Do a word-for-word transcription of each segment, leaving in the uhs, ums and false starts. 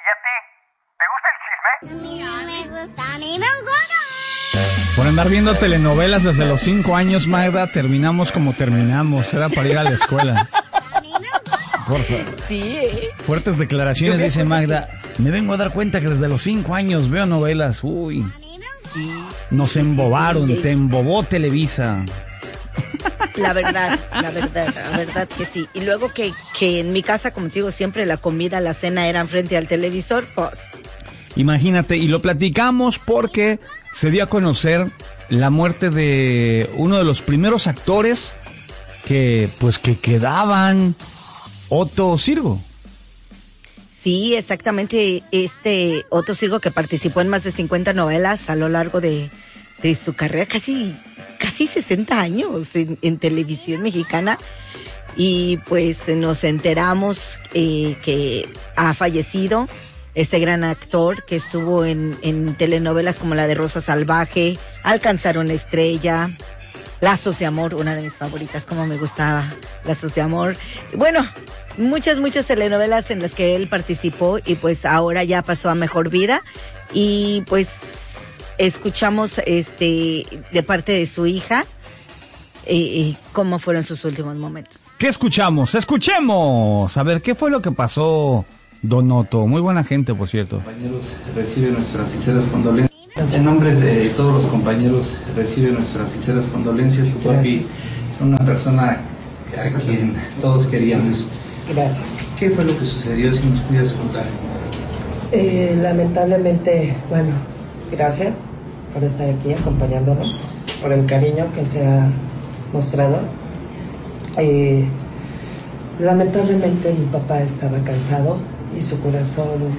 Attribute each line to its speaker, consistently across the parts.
Speaker 1: ¿Y a ti? ¿Te gusta el chisme?
Speaker 2: A mí no me gusta, a mí me gusta.
Speaker 3: Por andar viendo telenovelas desde los cinco años, Magda, terminamos como terminamos. Era para ir a la escuela.
Speaker 2: A mí me gusta.
Speaker 3: Por favor.
Speaker 4: Sí, ¿eh?
Speaker 3: Fuertes declaraciones, dice Magda. Me vengo a dar cuenta que desde los cinco años veo novelas. Uy,
Speaker 2: A mí me gusta.
Speaker 4: Sí.
Speaker 3: nos embobaron,
Speaker 4: sí, sí.
Speaker 3: te embobó Televisa.
Speaker 4: La verdad, la verdad, la verdad que sí. Y luego que, que en mi casa, como te digo, siempre la comida, la cena eran frente al televisor, pues...
Speaker 3: Imagínate, y lo platicamos porque se dio a conocer la muerte de uno de los primeros actores que, pues, que quedaban, Otto Sirgo.
Speaker 4: Sí, exactamente, este Otto Sirgo que participó en más de cincuenta novelas a lo largo de, de su carrera, casi, casi sesenta años en, en televisión mexicana, y pues nos enteramos eh, que ha fallecido este gran actor que estuvo en, en telenovelas como la de Rosa Salvaje, Alcanzar una estrella, Lazos de Amor, una de mis favoritas, como me gustaba, Lazos de Amor. Bueno, muchas, muchas telenovelas en las que él participó y pues ahora ya pasó a mejor vida. Y pues escuchamos este de parte de su hija eh, eh, cómo fueron sus últimos momentos.
Speaker 3: ¿Qué escuchamos? ¡Escuchemos! A ver, ¿qué fue lo que pasó, Don Otto? Muy buena gente, por cierto.
Speaker 5: Compañeros, recibe nuestras sinceras condolencias. En nombre de todos los compañeros, recibe nuestras sinceras condolencias. Tu papi, una persona a quien todos queríamos.
Speaker 6: Gracias.
Speaker 5: ¿Qué fue lo que sucedió, si nos pudieras contar?
Speaker 6: Eh, lamentablemente, bueno, gracias por estar aquí acompañándonos, por el cariño que se ha mostrado. Eh, lamentablemente mi papá estaba cansado y su corazón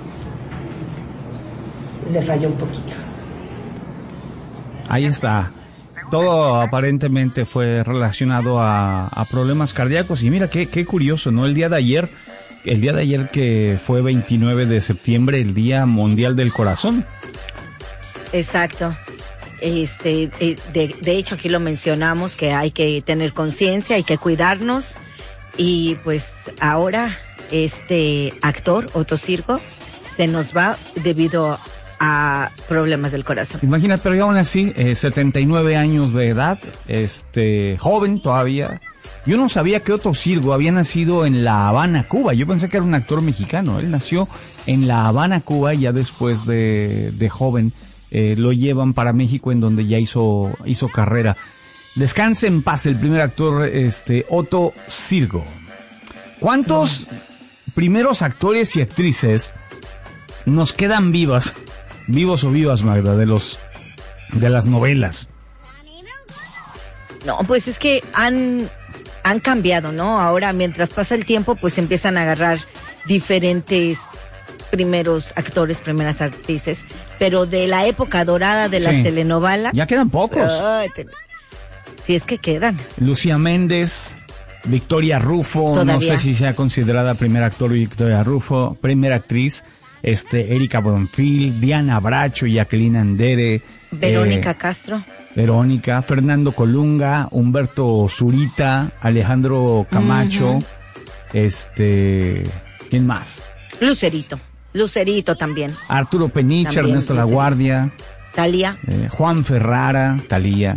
Speaker 6: le falló un poquito.
Speaker 3: Ahí está. Todo aparentemente fue relacionado a, a problemas cardíacos. Y mira, qué, qué curioso, ¿no? El día de ayer, el día de ayer que fue veintinueve de septiembre, el Día Mundial del Corazón.
Speaker 4: Exacto. Este, eh, de, de hecho aquí lo mencionamos, que hay que tener conciencia, hay que cuidarnos, y pues ahora este actor, Otto Sirgo, se nos va debido a problemas del corazón.
Speaker 3: Imagina, pero aún así, eh, setenta y nueve años de edad, este, joven todavía. Yo no sabía que Otto Sirgo había nacido en La Habana, Cuba. Yo pensé que era un actor mexicano. Él nació en La Habana, Cuba, y ya después de, de joven eh, lo llevan para México, en donde ya hizo, hizo carrera. Descanse en paz el primer actor, este, Otto Sirgo. ¿Cuántos primeros actores y actrices nos quedan vivas, vivos o vivas, Magda, de los, de las novelas?
Speaker 4: No, pues es que han, han cambiado, ¿no? Ahora, mientras pasa el tiempo, pues empiezan a agarrar diferentes primeros actores, primeras actrices, pero de la época dorada de
Speaker 3: Sí.
Speaker 4: las telenovelas...
Speaker 3: Ya quedan pocos.
Speaker 4: Ay, te- si es que quedan.
Speaker 3: Lucía Méndez, Victoria Rufo,
Speaker 4: Todavía.
Speaker 3: no sé si sea considerada primer actor Victoria Rufo, primera actriz, este, Erika Buenfil, Diana Bracho, Jacqueline Andere,
Speaker 4: Verónica
Speaker 3: eh,
Speaker 4: Castro.
Speaker 3: Verónica, Fernando Colunga, Humberto Zurita, Alejandro Camacho,
Speaker 4: Ujú.
Speaker 3: este, ¿quién más?
Speaker 4: Lucerito. Lucerito también.
Speaker 3: Arturo Peniche,
Speaker 4: También,
Speaker 3: Ernesto
Speaker 4: Lucerito.
Speaker 3: Laguardia,
Speaker 4: Talía.
Speaker 3: eh, Juan Ferrara, Talía.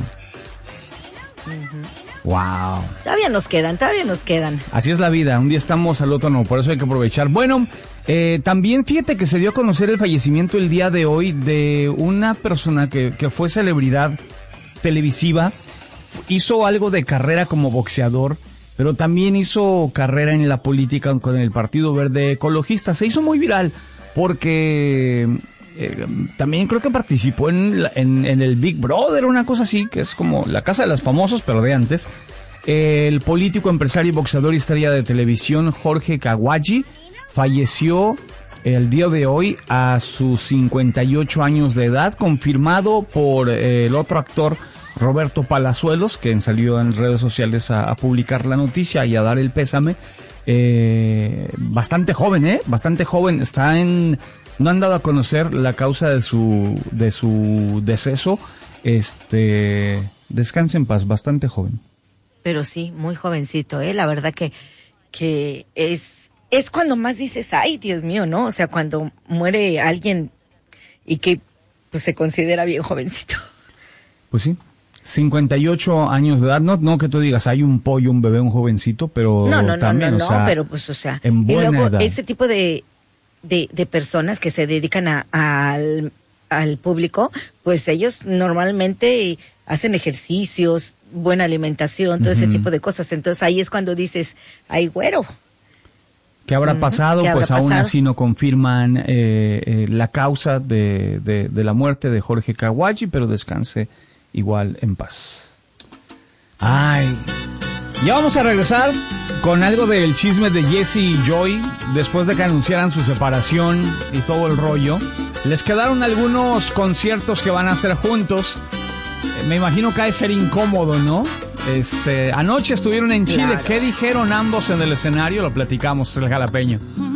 Speaker 3: Wow.
Speaker 4: Todavía nos quedan, todavía nos quedan.
Speaker 3: Así es la vida, un día estamos, al otro no, por eso hay que aprovechar. Bueno, eh, también fíjate que se dio a conocer el fallecimiento el día de hoy de una persona que, que fue celebridad televisiva, hizo algo de carrera como boxeador, pero también hizo carrera en la política con el Partido Verde Ecologista. Se hizo muy viral porque eh, también creo que participó en, la- en, en el Big Brother, una cosa así, que es como la casa de los famosos, pero de antes. El político, empresario, boxeador y estrella de televisión Jorge Caguachi falleció el día de hoy a sus cincuenta y ocho años de edad, confirmado por eh, el otro actor Roberto Palazuelos, que salió en redes sociales a, a publicar la noticia y a dar el pésame. Eh, bastante joven, ¿eh? Bastante joven. Está en... No han dado a conocer la causa de su de su deceso. Este... Descanse en paz, bastante joven.
Speaker 4: Pero sí, muy jovencito, ¿eh? La verdad que, que es es cuando más dices, ay, Dios mío, ¿no? O sea, cuando muere alguien y que pues se considera bien jovencito.
Speaker 3: Pues sí. cincuenta y ocho años de edad, no, no que tú digas, hay un pollo, un bebé, un jovencito, pero
Speaker 4: no, no,
Speaker 3: también,
Speaker 4: no, no,
Speaker 3: o sea,
Speaker 4: no, pero pues, o sea,
Speaker 3: en buena
Speaker 4: y luego
Speaker 3: edad.
Speaker 4: ese tipo de, de, de personas que se dedican a, a, al, al público, pues ellos normalmente hacen ejercicios, buena alimentación, todo uh-huh. ese tipo de cosas. Entonces ahí es cuando dices, ay, güero.
Speaker 3: ¿Qué habrá pasado?
Speaker 4: ¿Qué habrá
Speaker 3: pues aún
Speaker 4: pasado?
Speaker 3: así no confirman eh, eh, la causa de, de, de la muerte de Jorge Kawachi, pero descanse igual en paz. Ay, ya vamos a regresar con algo del chisme de Jesse y Joy, después de que anunciaran su separación y todo el rollo. Les quedaron algunos conciertos que van a hacer juntos. Me imagino que ha de ser incómodo, ¿no? Este, anoche estuvieron en Chile. Claro. ¿Qué dijeron ambos en el escenario? Lo platicamos, el jalapeño.